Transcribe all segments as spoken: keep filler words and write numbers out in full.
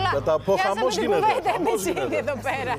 Κατά πω χαμός γίνεται. Χαμός γίνεται εδώ πέρα.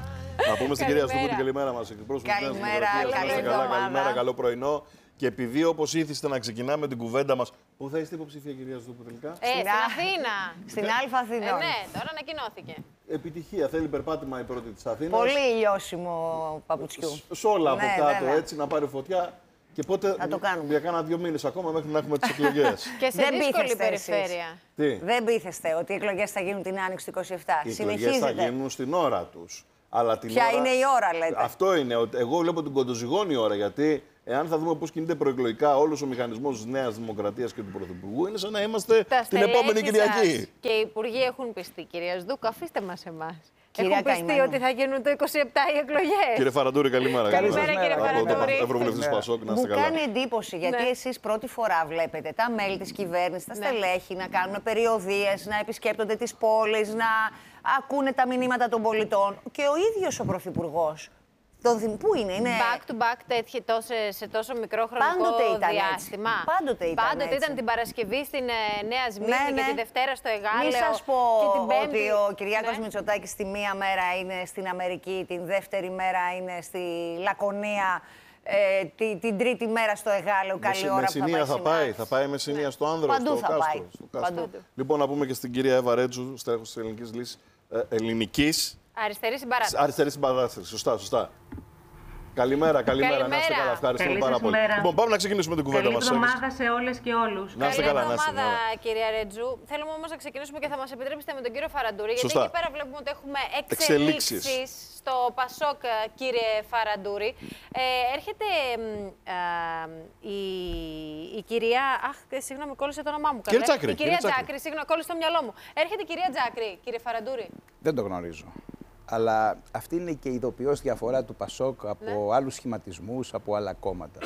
Να πούμε στην κυρία Στούπου την καλημέρα μας. Καλημέρα, καλή εβδομάδα. Καλημέρα, καλό πρωινό. Και επειδή όπως ήθιστε να ξεκινάμε την κουβέντα μας. Πού θα είστε υποψήφια, κυρία Στούπου, τελικά? Ε, στην Αθήνα. Στην Αλφα Αθηνών. Ε, ναι, τώρα ανακοινώθηκε. Επιτυχία. Θέλει περπάτημα η πρώτη της Αθήνας. Πολύ λιώσιμο παπουτσιού. Σ' όλα από ναι, κάτω, βέβαια. έτσι, να πάρει φωτιά. Και πότε, θα το κάνουμε. Για κάνα δύο μήνες ακόμα μέχρι να έχουμε τις εκλογές. Και σε δύσκολη περιφέρεια. Τι? Δεν πείθεστε ότι οι εκλογές θα γίνουν την Άνοιξη του είκοσι επτά. Οι εκλογές θα γίνουν στην ώρα τους. Αλλά την Ποια ώρα... είναι η ώρα, λέτε? Αυτό είναι. Εγώ βλέπω την κοντοζυγώνη ώρα. Γιατί εάν θα δούμε πώς κινείται προεκλογικά όλος ο μηχανισμός της Νέας Δημοκρατίας και του Πρωθυπουργού, είναι σαν να είμαστε τα την επόμενη Κυριακή. Και οι υπουργοί έχουν πιστεί, κυρία Σδούκ, αφήστε μας εμάς. Κυρία Έχουν πιστεί Καημένη. ότι θα γίνουν το είκοσι επτά οι εκλογές. Κύριε Φαραντούρη, καλημέρα. Καλημέρα, κύριε Φαραντούρη. Ευρωβουλευτής Πασόκ, να Μου είστε καλά. κάνει εντύπωση γιατί Ναι. εσείς πρώτη φορά βλέπετε τα μέλη της κυβέρνησης, τα Ναι. στελέχη να κάνουν περιοδίες, να επισκέπτονται τις πόλεις, να ακούνε τα μηνύματα των πολιτών. Και ο ίδιος ο Πρωθυπουργός. Το, πού είναι, είναι... Back to back τέτοιο, τόσο, σε τόσο μικρό χρονικό Πάντοτε ήταν διάστημα. Έτσι. Πάντοτε ήταν Πάντοτε έτσι. ήταν την Παρασκευή στην ε, Νέα Σμύρνη Ναι, ναι. και τη Δευτέρα στο Εγάλεο. Μην σας πω και την Πέμπτη... ότι ο Κυριάκος ναι. Μητσοτάκης τη μία μέρα είναι στην Αμερική, την δεύτερη μέρα είναι στη Λακωνία, ε, τη, την τρίτη μέρα στο Εγάλεο. Καλή Με, ώρα Μεσσηνία που θα πάει. θα πάει, θα πάει Μεσσηνία ναι. στο Άνδρο, Παντού στο θα Κάστρο. πάει. Στο Κάστρο. Παντού. Λοιπόν, να πούμε και στην κυρία Εύα Ρέτζου, στέλεχος της Ελληνικής Λύσης, ε, ελληνικής. Αριστερή συμπαράσταση. Αριστερή συμπαράσταση. Σωστά, σωστά. Καλημέρα, καλημέρα. Καλημέρα. Να είστε καλά. Ευχαριστούμε Καλή πάρα σας πολύ. μέρα. Λοιπόν, πάμε να ξεκινήσουμε την κουβέντα μας. Καλή εβδομάδα σε όλες και όλους. Να είστε Καλή καλά, να είστε εβδομάδα, καλά. κυρία Ρέτζου. Θέλουμε όμως να ξεκινήσουμε και θα μας επιτρέψετε με τον κύριο Φαραντούρη. Γιατί Σωστά. εκεί πέρα βλέπουμε ότι έχουμε Εξελίξεις. εξελίξεις στο Πασόκ, κύριε Φαραντούρη. Ε, έρχεται ε, η, η κυρία. Αχ, συγγνώμη, κόλλησε το όνομά μου. Κύριε Τζάκρη, Η κυρία κύριε Τζάκρη, συγγνώμη, κόλλησε το μυαλό μου. Έρχεται η κυρία Τζάκρη, κύριε Φαραντούρη. Δεν το γνωρίζω. Αλλά αυτή είναι και η ειδοποιώς διαφορά του Πασόκ από Ναι. άλλους σχηματισμούς, από άλλα κόμματα.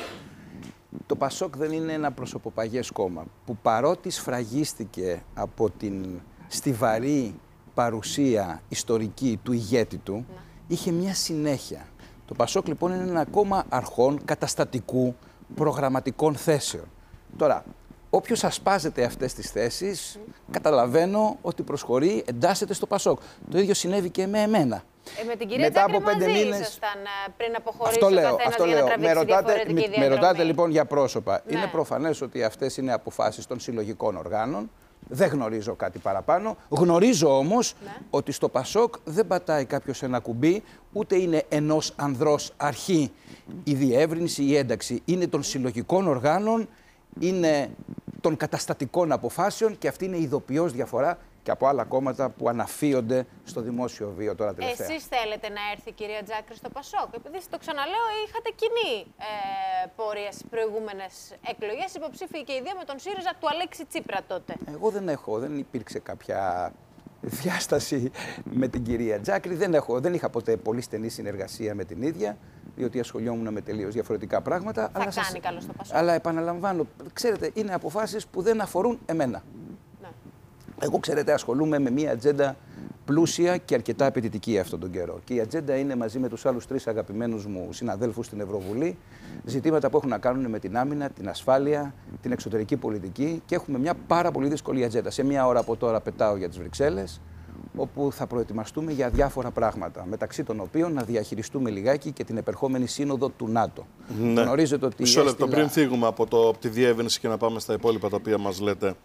Το Πασόκ δεν είναι ένα προσωποπαγές κόμμα που παρότι σφραγίστηκε από την στιβαρή παρουσία ιστορική του ηγέτη του, ναι. είχε μια συνέχεια. Το Πασόκ λοιπόν είναι ένα κόμμα αρχών, καταστατικού, προγραμματικών θέσεων. Τώρα, όποιος ασπάζεται αυτές τις θέσεις, mm. καταλαβαίνω ότι προσχωρεί, εντάσσεται στο Πασόκ. Το ίδιο συνέβη και με εμένα. Ε, με την κυρία Μετά Τζάκρη από πέντε μαζί μήνες... ήσασταν πριν αποχωρήσει αυτό ο λέω, καθένας αυτό για λέω. να Με τραβήξει ρωτάτε, διαφορετική με, με ρωτάτε διαδρομή. λοιπόν για πρόσωπα. Ναι. Είναι προφανές ότι αυτές είναι αποφάσεις των συλλογικών οργάνων. Δεν γνωρίζω κάτι παραπάνω. Γνωρίζω όμως ναι. ότι στο Πασόκ δεν πατάει κάποιος ένα κουμπί, ούτε είναι ενός ανδρός αρχή η διεύρυνση, η ένταξη. Είναι των συλλογικών οργάνων, είναι των καταστατικών αποφάσεων και αυτή είναι η ειδοποιώς διαφορά και από άλλα κόμματα που αναφύονται στο δημόσιο βίο τώρα τελευταία. Εσείς θέλετε να έρθει η κυρία Τζάκρη στο Πασόκ? Επειδή, το ξαναλέω, είχατε κοινή ε, πορεία στις προηγούμενες εκλογές, υποψήφιοι και οι δύο με τον ΣΥΡΙΖΑ του Αλέξη Τσίπρα τότε. Εγώ δεν έχω, δεν υπήρξε κάποια διάσταση με την κυρία Τζάκρη. Δεν, έχω, δεν είχα ποτέ πολύ στενή συνεργασία με την ίδια, διότι ασχολιόμουν με τελείως διαφορετικά πράγματα. Θα αλλά κάνει σας... καλό στο Πασόκ. Αλλά επαναλαμβάνω, ξέρετε, είναι αποφάσεις που δεν αφορούν εμένα. Ναι. Εγώ, ξέρετε, ασχολούμαι με μια ατζέντα πλούσια και αρκετά απαιτητική αυτόν τον καιρό. Και η ατζέντα είναι μαζί με τους άλλους τρεις αγαπημένους μου συναδέλφους στην Ευρωβουλή ζητήματα που έχουν να κάνουν με την άμυνα, την ασφάλεια, την εξωτερική πολιτική και έχουμε μια πάρα πολύ δύσκολη ατζέντα. Σε μια ώρα από τώρα πετάω για τις Βρυξέλλες, όπου θα προετοιμαστούμε για διάφορα πράγματα, μεταξύ των οποίων να διαχειριστούμε λιγάκι και την επερχόμενη σύνοδο του ΝΑΤΟ. Ναι. Γνωρίζετε ότι Μισό λεπτό έστειλα... πριν φύγουμε από, το, από τη διεύρυνση και να πάμε στα υπόλοιπα τα οποία μας λέτε.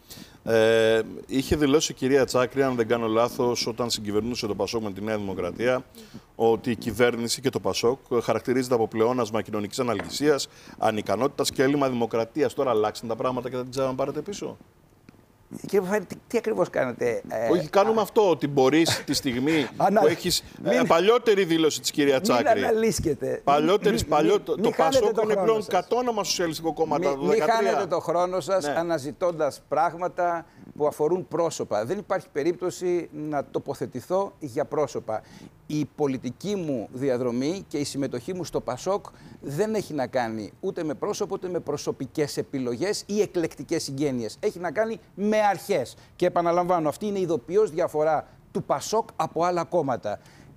Ε, είχε δηλώσει η κυρία Τζάκρη, αν δεν κάνω λάθος, όταν συγκυβερνούσε το Πασόκ με τη Νέα Δημοκρατία, ότι η κυβέρνηση και το Πασόκ χαρακτηρίζεται από πλεόνασμα κοινωνικής αναλγησίας, ανικανότητας και έλλειμμα δημοκρατίας. Τώρα αλλάξαν τα πράγματα και δεν την ξαναπάρετε πίσω. Κύριε Παπαδάκη, τι, τι ακριβώς κάνετε? Ε, Όχι, κάνουμε α... αυτό, ότι μπορείς τη στιγμή που έχεις μην... παλιότερη δήλωση της κυρία Τζάκρη. Μην αναλύσκετε. Παλιότερης, μην, παλιό... μην, το, μην το Πασόκ είναι πλέον σας. κατόνομα Σοσιαλιστικό Κόμμα το Μην χάνετε το χρόνο σας ναι. αναζητώντας πράγματα που αφορούν πρόσωπα. Δεν υπάρχει περίπτωση να τοποθετηθώ για πρόσωπα. Η πολιτική μου διαδρομή και η συμμετοχή μου στο Πασόκ δεν έχει να κάνει ούτε με πρόσωπο, ούτε με προσωπικές επιλογές ή εκλεκτικές συγγένειες. Έχει να κάνει με αρχές. Και επαναλαμβάνω, αυτή είναι η ειδοποιώς διαφορά του Πασόκ από άλλα κόμματα.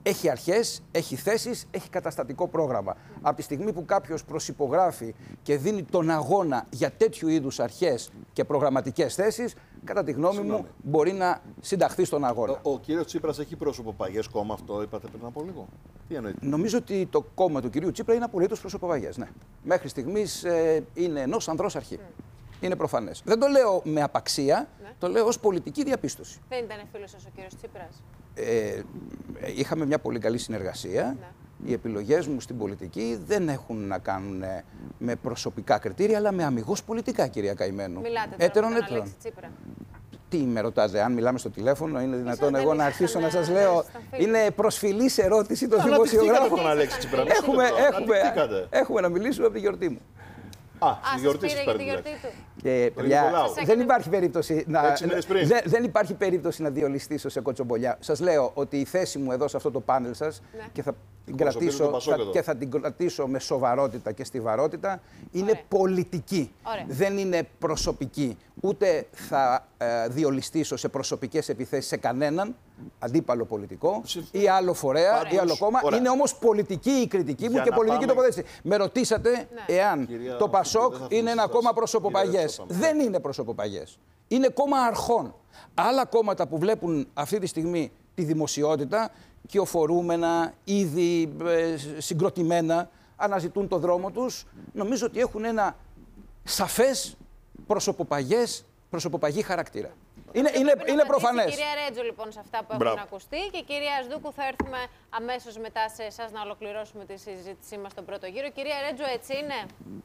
Έχει αρχές, έχει θέσεις, έχει καταστατικό πρόγραμμα. Από τη στιγμή που κάποιος προσυπογράφει και δίνει τον αγώνα για τέτοιου είδους αρχές και προγραμματικές θέσεις, κατά τη γνώμη Συγγνώμη. μου, μπορεί να συνταχθεί στον αγώνα. Ο, ο κύριος Τσίπρας έχει πρόσωπο παγιές κόμμα, αυτό είπατε πριν από λίγο. Τι εννοείται? Νομίζω ότι το κόμμα του κυρίου Τσίπρα είναι απολύτως προσωποπαγές. Ναι. Μέχρι στιγμής ε, είναι ενός ανδρός αρχή. Mm. Είναι προφανές. Δεν το λέω με απαξία, ναι. το λέω ως πολιτική διαπίστωση. Δεν ήταν φίλος σας ο κύριος Τσίπρας? Ε, είχαμε μια πολύ καλή συνεργασία. Ναι. Οι επιλογές μου στην πολιτική δεν έχουν να κάνουν με προσωπικά κριτήρια, αλλά με αμιγώς πολιτικά, κυρία Καημένου. Μιλάτε έτερον, τώρα με τον έτερον. Αλέξη Τσίπρα? Τι με ρωτάτε, αν μιλάμε στο τηλέφωνο, είναι δυνατόν Ίσως εγώ να αρχίσω να σας λέω. Είναι προσφυλής ερώτηση των δημοσιογράφων. Τον Αλέξη Τσίπρα. Έχουμε, έχουμε, έχουμε να μιλήσουμε από τη γιορτή μου. Α, Α, στη γιορτή σας σας πήρε για τη παίρνει. γιορτή του. Και, παιδιά, Νικολάου. δεν υπάρχει περίπτωση να, Έξι μήνες πριν. δεν, δεν υπάρχει περίπτωση να διολυστήσω σε κοτσομπολιά. Σας λέω ότι η θέση μου εδώ σε αυτό το πάνελ σας Ναι. και, θα την Εκπροσωπείτε κρατήσω, τον Πασόκ θα, εδώ. και θα την κρατήσω με σοβαρότητα και στιβαρότητα, είναι Ωραία. πολιτική. Ωραία. Δεν είναι προσωπική. Ούτε θα ε, διολυστήσω σε προσωπικές επιθέσεις σε κανέναν αντίπαλο πολιτικό ή άλλο φορέα Ωραία. ή άλλο κόμμα. Ωραία. Είναι όμως πολιτική η κριτική μου Για και να πολιτική πάμε- τοποθέτηση. Με ρωτήσατε Ναι. εάν Κυρία, το Πασόκ δεν θα είναι ένα αφήσω κόμμα σας. προσωποπαγές. Κυρία, Δεν είναι προσωποπαγές. Είναι κόμμα αρχών. Άλλα κόμματα που βλέπουν αυτή τη στιγμή τη δημοσιότητα, κυοφορούμενα, ήδη ε, συγκροτημένα, αναζητούν το δρόμο τους, νομίζω ότι έχουν ένα σαφές προσωποπαγές, προσωποπαγή χαρακτήρα. Είναι, είναι, Πρέπει να είναι απαντήσει προφανές. Η κυρία Ρέτζο λοιπόν σε αυτά που Μπράβο. έχουν ακουστεί και η κυρία Ασδούκου θα έρθουμε αμέσως μετά σε εσάς να ολοκληρώσουμε τη συζήτησή μας στον πρώτο γύρο. Κυρία Ρέτζο, έτσι είναι?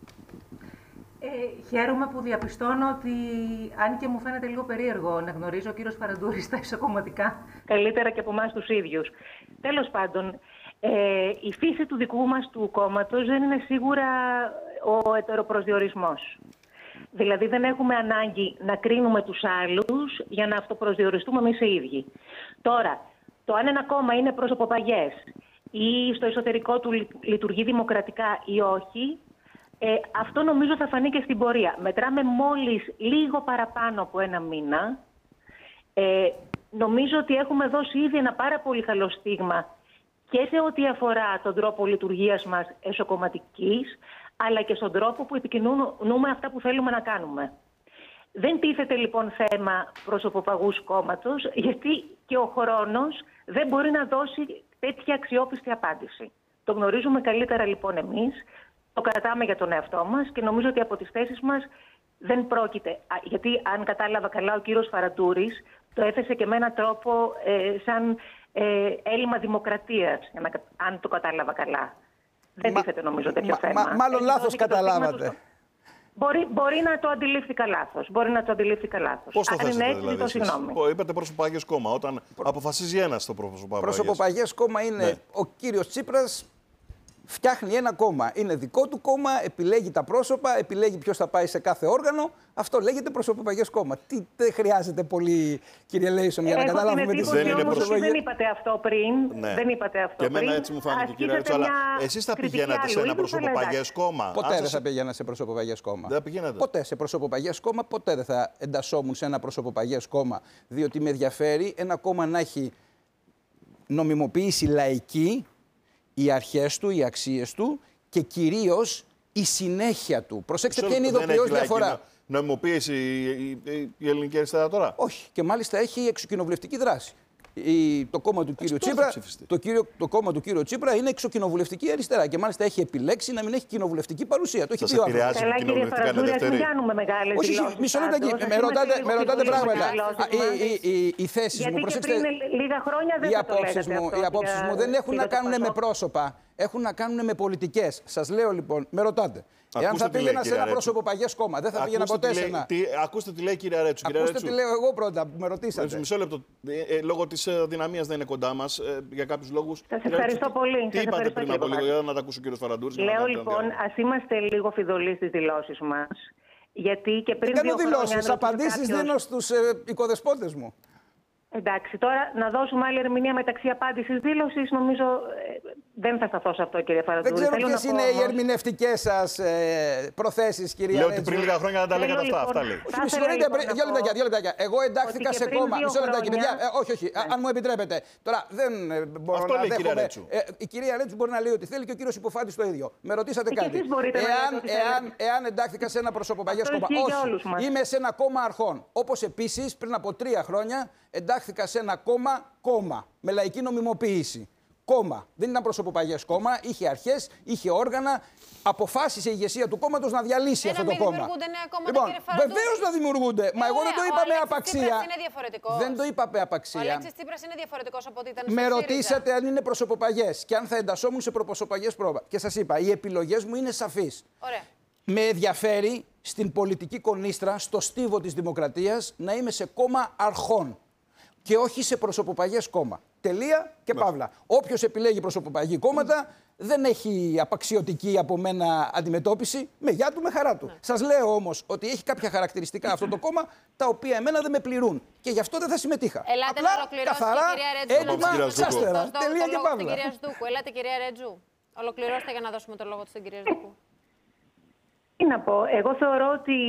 Ε, χαίρομαι που διαπιστώνω ότι, αν και μου φαίνεται λίγο περίεργο να γνωρίζω ο κύριος Φαραντούρης στα ισοκομματικά. Καλύτερα και από εμάς τους ίδιους. Τέλος πάντων, ε, η φύση του δικού μας του κόμματος δεν είναι σίγουρα ο ετεροπροσδιορισμός. Δηλαδή δεν έχουμε ανάγκη να κρίνουμε τους άλλους για να αυτοπροσδιοριστούμε εμείς οι ίδιοι. Τώρα, το αν ένα κόμμα είναι προσωποπαγές ή στο εσωτερικό του λειτουργεί δημοκρατικά ή όχι, ε, αυτό νομίζω θα φανεί και στην πορεία. Μετράμε μόλις λίγο παραπάνω από ένα μήνα. Ε, νομίζω ότι έχουμε δώσει ήδη ένα πάρα πολύ καλό στίγμα και σε ό,τι αφορά τον τρόπο λειτουργίας μας εσωκομματικής, αλλά και στον τρόπο που επικοινωνούμε αυτά που θέλουμε να κάνουμε. Δεν τίθεται λοιπόν θέμα προσωποπαγούς κόμματος, γιατί και ο χρόνος δεν μπορεί να δώσει τέτοια αξιόπιστη απάντηση. Το γνωρίζουμε καλύτερα λοιπόν εμείς, το κρατάμε για τον εαυτό μας και νομίζω ότι από τις θέσεις μας δεν πρόκειται. Γιατί αν κατάλαβα καλά, ο κύριος Φαραντούρης το έθεσε και με έναν τρόπο ε, σαν ε, έλλειμμα δημοκρατίας, για να, αν το κατάλαβα καλά. Δεν Μα- τίθεται νομίζω τέτοιο μα- θέμα. μα- μάλλον Έχει λάθος δώσει και το στίγμα καταλάβατε. του- Μπορεί, μπορεί να το αντιλήφθηκα λάθος. Μπορεί να το αντιλήφθηκα λάθος. Πώς το Αν είναι θέσατε έτσι, δηλαδή το εσείς? συγγνώμη. Πω, είπατε προσωποπαγές κόμμα. Όταν αποφασίζει ένας το προσωποπαγές. Προσωποπαγές κόμμα είναι Ναι. ο κύριος Τσίπρας. Φτιάχνει ένα κόμμα. Είναι δικό του κόμμα, επιλέγει τα πρόσωπα, επιλέγει ποιος θα πάει σε κάθε όργανο. Αυτό λέγεται προσωποπαγές κόμμα. Τι δεν χρειάζεται πολύ, κύριε Λέισον, για να Έχω καταλάβουμε την τι εντύπωση Δεν είναι όμως ότι προσωποπαγές. δεν είπατε αυτό πριν. Ναι. Δεν είπατε αυτό Και εμένα πριν. έτσι μου φάνηκε, κύριε Ασκήσατε Ρέτσο. Αλλά μια εσείς θα κριτική πηγαίνατε σε άλλου ένα είδους, αλλά προσωποπαγές εντάξει. κόμμα. Ποτέ Αν δεν σας- θα πήγαινα σε προσωποπαγές κόμμα. Δεν πηγαίνατε. Ποτέ σε προσωποπαγές κόμμα, ποτέ δεν θα εντασσόμουν σε ένα προσωποπαγές κόμμα. Διότι με ενδιαφέρει ένα κόμμα να έχει νομιμοποίηση λαϊκή, οι αρχές του, οι αξίες του και κυρίως η συνέχεια του. Προσέξτε ποια είναι η Δεν έχει ειδοποιώς λαϊκή διαφορά. νομιμοποίηση η, η, η ελληνική αριστερά τώρα. Όχι. Και μάλιστα έχει εξοκοινοβουλευτική δράση. Η, το κόμμα του κύριου τώρα θα Τσίπρα, ψηφιστεί. το, κύριο, το κόμμα του κύριου Τσίπρα είναι εξοκοινοβουλευτική αριστερά και μάλιστα έχει επιλέξει να μην έχει κοινοβουλευτική παρουσία. Το έχει Σας πει ο άνθρωπος. επηρεάζει Καλά, την κύριε κοινοβουλευτικά Φαραντούρη, ας μην ελευθερία. κάνουμε μεγάλες Όχι, όχι, δηλώσεις μισό λεπτάκι. πάντως. Με Ας ρωτάτε, είμαστε με λίγο ρωτάτε φιλικοί πράγματα. στις δηλώσεις Α, μας. οι, οι, οι, οι θέσεις Γιατί μου, και προσέξτε. πριν λίγα χρόνια δεν Οι θα το απόψεις λέγατε μου, αυτό οι απόψεις για- μου δεν έχουν για να το κάνουν με Πασόκ. πρόσωπα. Έχουν να κάνουν με πολιτικές. Σας λέω λοιπόν, με ρωτάτε. Εάν Ακούστε θα τι λέει, πήγαινα σε κυρία ένα Ρέτσου. προσωποπαγές κόμμα, δεν θα πήγαινα Ακούστε ποτέ τι σε λέει- ένα. τι- Ακούστε τι λέει η κυρία Ρέτσου. Κυρία Ακούστε Ρέτσου. τι λέω εγώ πρώτα που με Ρέτσου, ρωτήσατε. Μισό λεπτό. Ε, ε, λόγω της ε, δυναμίας δεν είναι κοντά μας ε, για κάποιους λόγους. Σας Κυρία ευχαριστώ Ρέτσου, πολύ. Τι Σας είπατε ευχαριστώ, πριν κύριε από λίγο, Παπαδάκη. για να τα ακούσει ο κύριος Φαραντούρης. για να Λέω κάνουμε τον λοιπόν, διάλογο. ας είμαστε λίγο φιδωλοί στις δηλώσεις μας. Γιατί και πριν Δεν κάνω δύο χρόνια, αν δηλώσεις, ρωτούσε απαντήσεις κάποιος- δίνω στους ε, οικοδεσπότες μου. Εντάξει, τώρα να δώσουμε άλλη ερμηνεία μεταξύ απάντησης δήλωσης, νομίζω ε, δεν θα σταθώ σε αυτό, κύριε Φαραντούρη. Δεν ξέρω ποιες είναι όμως... οι ερμηνευτικές σας ε, προθέσεις, κυρία Λέω Ρέτζου. ότι πριν λίγα χρόνια δεν τα λέγατε αυτά. Λοιπόν, αυτά λέει. Όχι, με συγχωρείτε, δύο λεπτάκια, δύο λεπτάκια. Εγώ εντάχθηκα σε κόμμα. Μισό λεπτάκι, παιδιά. Ε, όχι, όχι, ναι. αν μου επιτρέπετε. Τώρα δεν ε, μπορώ αυτό να λέει δέχομαι. Η κυρία Ρέτσου. Ε, η κυρία Ρέτσου μπορεί να λέει ότι θέλει και ο κύριος Υποφάντης το ίδιο. Με ρωτήσατε και κάτι. εσείς μπορείτε να Εάν, λέτε ότι εάν, θέλετε. εάν εντάχθηκα σε ένα προσωποπαγές Αυτό κόμμα. ισχύει για όλους Όχι, μας. είμαι σε ένα κόμμα αρχών. Όπως επίσης πριν από τρία χρόνια εντάχθηκα σε ένα κόμμα κόμμα με λαϊκή νομιμοποίηση. Κόμμα. Δεν ήταν προσωποπαγές κόμμα, είχε αρχές, είχε όργανα. Αποφάσισε η ηγεσία του κόμματος να διαλύσει Ε, αυτό να το μην κόμμα. δημιουργούνται νέα κόμματα, Λοιπόν, κύριε Φαραντούρη. βεβαίως να δημιουργούνται. Μα εγώ δεν το ωραία, είπα ο με Αλέξης απαξία. Τσίπρας είναι διαφορετικός. Δεν το είπα με Ο απαξία. Αλέξης Τσίπρας είναι διαφορετικός από ό,τι ήταν στο Με ΣΥΡΙΖΑ. ρωτήσατε αν είναι προσωποπαγές και αν θα εντασσόμουν σε προσωποπαγές πρόβα. Και σας είπα, οι επιλογές μου είναι σαφείς. Ωραία. Με ενδιαφέρει στην πολιτική κονίστρα, στο στίβο της δημοκρατίας, να είμαι σε κόμμα αρχών και όχι σε προσωποπαγές κόμμα. Τελεία και παύλα. Όποιος επιλέγει προσωποπαγή κόμματα δεν έχει απαξιωτική από μένα αντιμετώπιση. Με γεια του, με χαρά του. Ναι. Σας λέω όμως ότι έχει κάποια χαρακτηριστικά αυτό το κόμμα τα οποία εμένα δεν με πληρούν. Και γι' αυτό δεν θα συμμετείχα. Ελάτε Απλά, να ολοκληρώσει καθαρά, η κυρία Ρέτζου. έτοιμα, σάστερα. Δώσ' το Τελεία το και λόγο στην παύλα. κυρία Σδούκου. Ελάτε, κυρία Ρέτζου. Ολοκληρώστε για να δώσουμε το λόγο στην κυρία Σδούκου. Τι να πω, εγώ θεωρώ ότι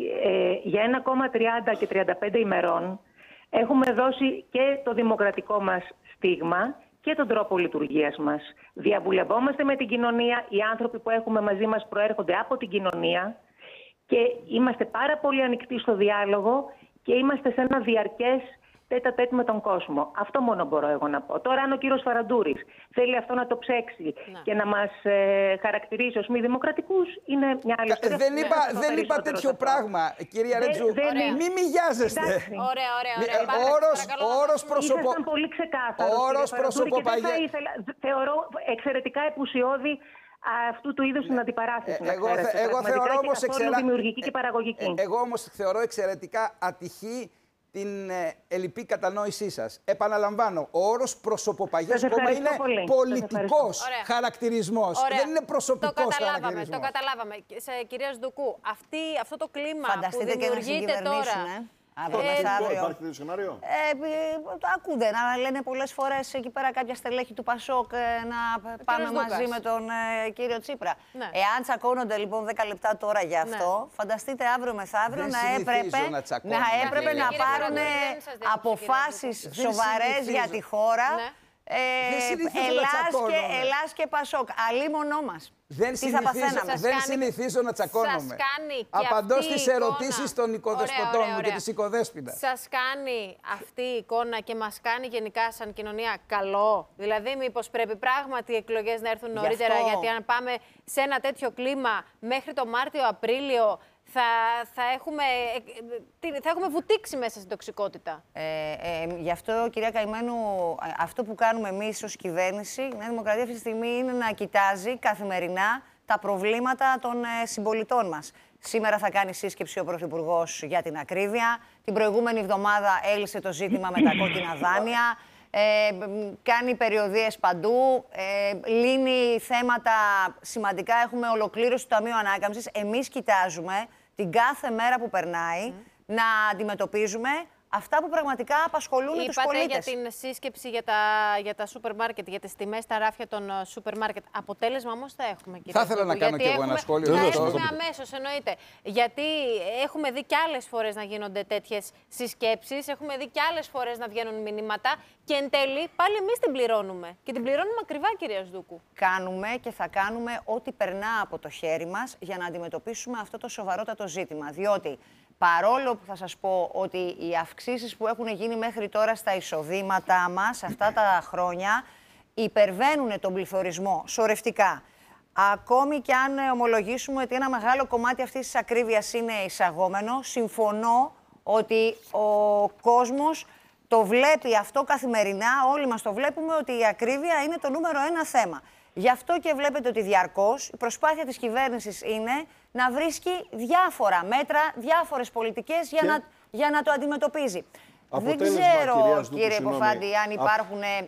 ε, για ένα κόμμα τριάντα και τριάντα πέντε ημερών έχουμε δώσει και το δημοκρατικό μας στίγμα και τον τρόπο λειτουργίας μας. Διαβουλευόμαστε με την κοινωνία, οι άνθρωποι που έχουμε μαζί μας προέρχονται από την κοινωνία και είμαστε πάρα πολύ ανοιχτοί στο διάλογο και είμαστε σε ένα διαρκές τέτα τέτ με τον κόσμο. Αυτό μόνο μπορώ εγώ να πω. Τώρα, αν ο κύριος Φαραντούρης θέλει αυτό να το ψέξει να. και να μας ε, χαρακτηρίσει ως μη δημοκρατικούς, είναι μια άλλη ιστορία. Δεν είπα, Ναι, δεν είπα τέτοιο πράγμα, κυρία Δεν- Ρέτζου. δεν είναι. Μην μοιάζεστε. Εντάξει. Ωραία, ωραία. Μη- ωραία. ε, Πάμε, όρος- παρακαλώ, να όρος δώσουμε- προσωπο- Ήσασταν πολύ ξεκάθαρος. Όρος κύριε Φαραντούρη, και δεν θα προσωποπαγέ- ήθελα, θεωρώ εξαιρετικά επουσιώδη αυτού του είδους την αντιπαράθεση. Ε, να εγώ, ξέρετε, θε- εγώ πραγματικά θεωρώ και όμως καθόλου εξερα- δημιουργική και ε, παραγωγική. ε, εγώ όμως θεωρώ εξαιρετικά ατυχή την ε, ελλειπή κατανόησή σας. Επαναλαμβάνω, ο όρος προσωποπαγές Σας κόμμα ευχαριστώ είναι πολύ. Σας πολιτικός Ωραία. χαρακτηρισμός. Ωραία. Δεν είναι προσωπικός το καταλάβαμε, χαρακτηρισμός. το καταλάβαμε. Σε, κυρία Σδουκού, αυτή, αυτό το κλίμα που Φανταστείτε και να δημιουργείται τώρα. συγκυβερνήσουν, ε. Αύριο Ε, μεθαύριο. Υπάρχει τέτοιο σενάριο. Ε, ε, το ακούτε να λένε πολλές φορές εκεί πέρα κάποια στελέχη του Πασόκ ε, να πάμε κύριος μαζί Δούκας. με τον ε, κύριο Τσίπρα. Ναι. Εάν τσακώνονται λοιπόν δέκα λεπτά τώρα για Ναι. αυτό, φανταστείτε αύριο μεθαύριο Δεν να συνηθίζω έπρεπε να να, τσακώνομαι, έπρεπε κύριε να Κύριε πάρουν Φαραντούρη, δεν σας δέχομαι, αποφάσεις κύριε Δούκα. σοβαρές Δεν για τη χώρα. Ναι. Δεν Ε, συνηθίζω να Ελλάς, και, τσακώνομαι. Ελλάς και Πασόκ. Αλίμονό μας. Δεν Τι θα συνηθίζω, παθαίναμε. δεν Σας κάνει- συνηθίζω να τσακώνομαι. σας κάνει και Απαντώ αυτή η στις εικόνα. ερωτήσεις των οικοδεσποτών Ωραία, μου ωραία, και ωραία. της οικοδέσποινα. Σας κάνει αυτή η εικόνα και μας κάνει γενικά σαν κοινωνία καλό? Δηλαδή, μήπως πρέπει πράγματι οι εκλογές να έρθουν νωρίτερα, αυτό- γιατί αν πάμε σε ένα τέτοιο κλίμα μέχρι το Μάρτιο-Απρίλιο θα, θα, έχουμε, ε, τι- θα έχουμε βουτήξει μέσα στην τοξικότητα. Ε, ε, γι' αυτό, κυρία Καημένου, ε, αυτό που κάνουμε εμείς ως κυβέρνηση, η Νέα Δημοκρατία αυτή τη στιγμή είναι να κοιτάζει καθημερινά τα προβλήματα των ε, συμπολιτών μας. Σήμερα θα κάνει σύσκεψη ο Πρωθυπουργός για την ακρίβεια. Την προηγούμενη εβδομάδα έλυσε το ζήτημα με τα κόκκινα δάνεια. Ε, μ, κάνει περιοδίες παντού, ε, λύνει θέματα σημαντικά. Έχουμε ολοκλήρωση του Ταμείου Ανάκαμψης. Εμείς κοιτάζουμε την κάθε μέρα που περνάει να αντιμετωπίζουμε αυτά που πραγματικά απασχολούν τους Είπατε πολίτες. για την σύσκεψη για τα, για τα σούπερ μάρκετ, για τις τιμές στα ράφια των ε, σούπερ μάρκετ. Αποτέλεσμα όμως θα έχουμε, κύριε Θα ήθελα Σδούκου, να κάνω γιατί κι εγώ ένα έχουμε- σχόλιο Θα γι' έχουμε αυτό. αμέσως, εννοείται. Γιατί έχουμε δει κι άλλες φορές να γίνονται τέτοιες συσκέψεις, έχουμε δει κι άλλες φορές να βγαίνουν μηνύματα και εν τέλει πάλι εμείς την πληρώνουμε. Και την πληρώνουμε ακριβά, κυρία Σδούκου. Κάνουμε και θα κάνουμε ό,τι περνά από το χέρι μας για να αντιμετωπίσουμε αυτό το σοβαρότατο ζήτημα. Διότι παρόλο που θα σας πω ότι οι αυξήσεις που έχουν γίνει μέχρι τώρα στα εισοδήματά μας αυτά τα χρόνια υπερβαίνουν τον πληθωρισμό σωρευτικά. Ακόμη και αν ομολογήσουμε ότι ένα μεγάλο κομμάτι αυτής της ακρίβειας είναι εισαγόμενο, συμφωνώ ότι ο κόσμος το βλέπει αυτό καθημερινά, όλοι μας το βλέπουμε ότι η ακρίβεια είναι το νούμερο ένα θέμα. Γι' αυτό και βλέπετε ότι διαρκώς η προσπάθεια της κυβέρνησης είναι να βρίσκει διάφορα μέτρα, διάφορες πολιτικές για, Και- να, για να το αντιμετωπίζει. Δεν Αποτέλεσμα, ξέρω, κυρία Σδούκου, κύριε συγγνώμη, Υποφάντη, αν α- υπάρχουν ε,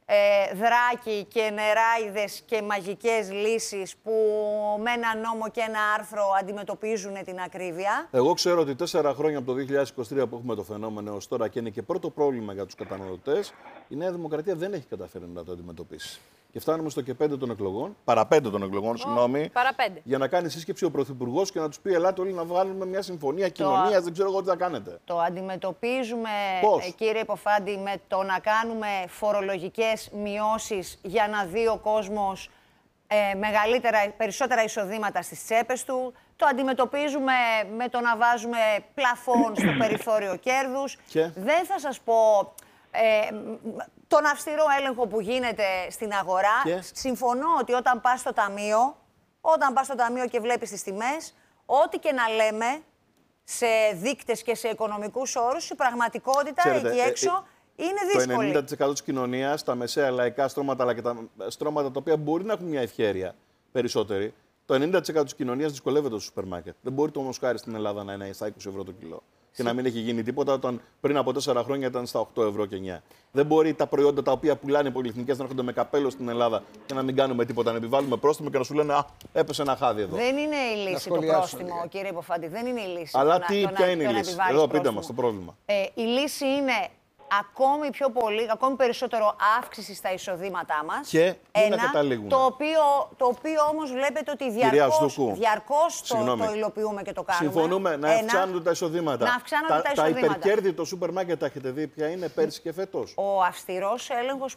ε, δράκοι και νεράιδες και μαγικές λύσεις που με ένα νόμο και ένα άρθρο αντιμετωπίζουν την ακρίβεια. Εγώ ξέρω ότι τέσσερα χρόνια από το δύο χιλιάδες είκοσι τρία που έχουμε το φαινόμενο ως τώρα και είναι και πρώτο πρόβλημα για τους καταναλωτές, η Νέα Δημοκρατία δεν έχει καταφέρει να το αντιμετωπίσει. Και φτάνουμε στο και πέντε των εκλογών, παραπέντε των εκλογών, συγγνώμη, παραπέντε. για να κάνει σύσκεψη ο Πρωθυπουργός και να τους πει: ελάτε όλοι να βγάλουμε μια συμφωνία κοινωνίας, δεν ξέρω εγώ τι θα κάνετε. Το αντιμετωπίζουμε, Πώς? ε, κύριε Υποφάντη, με το να κάνουμε φορολογικές μειώσεις για να δει ο κόσμος ε, μεγαλύτερα, περισσότερα εισοδήματα στις τσέπες του. Το αντιμετωπίζουμε με το να βάζουμε πλαφόν στο περιθώριο κέρδους. Και? Δεν θα σας πω ε, τον αυστηρό έλεγχο που γίνεται στην αγορά. Και? Συμφωνώ ότι όταν πας στο ταμείο, όταν πας στο ταμείο και βλέπεις τις τιμές, ό,τι και να λέμε σε δείκτες και σε οικονομικούς όρους, η πραγματικότητα Ξέρετε, εκεί ε, έξω ε, είναι Το δύσκολη. ενενήντα τοις εκατό της κοινωνίας, τα μεσαία λαϊκά στρώματα, αλλά και τα στρώματα τα οποία μπορεί να έχουν μια ευχέρεια περισσότερη, το ενενήντα τοις εκατό της κοινωνίας δυσκολεύεται στο σούπερ μάρκετ. Δεν μπορεί το μοσχάρι στην Ελλάδα να είναι στα είκοσι ευρώ το κιλό. Και να μην έχει γίνει τίποτα όταν πριν από τέσσερα χρόνια ήταν στα οκτώ ευρώ και εννιά. Δεν μπορεί τα προϊόντα τα οποία πουλάνε οι πολυεθνικές να έρχονται με καπέλο στην Ελλάδα και να μην κάνουμε τίποτα. Να επιβάλλουμε πρόστιμο και να σου λένε: α, έπεσε ένα χάδι εδώ. Δεν είναι η λύση το σχολιάσω πρόστιμο, λίγα. κύριε Υποφάντη. Δεν είναι η λύση. Αλλά το τι, να, το ποια να, είναι η το να λύση? επιβάλλεις Εδώ πείτε πρόστιμο. μας το πρόβλημα. Ε, η λύση είναι ακόμη πιο πολύ, ακόμη περισσότερο αύξηση στα εισοδήματά μας. Και πού να Ένα, καταλήγουμε? Το οποίο, το οποίο όμως βλέπετε ότι Κυρία διαρκώς, Στούκου, διαρκώς το, συγγνώμη. το υλοποιούμε και το κάνουμε. Συμφωνούμε να Ένα, αυξάνονται τα εισοδήματα. να αυξάνονται τα, τα τα εισοδήματα. υπερκέρδη το σούπερ μάρκετ τα έχετε δει ποια είναι πέρσι και φέτος? Ο αυστηρός έλεγχος